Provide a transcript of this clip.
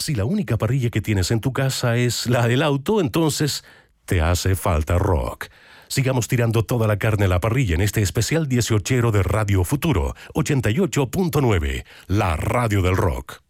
Si la única parrilla que tienes en tu casa es la del auto, entonces te hace falta rock. Sigamos tirando toda la carne a la parrilla en este especial 18ero de Radio Futuro 88.9, la radio del rock.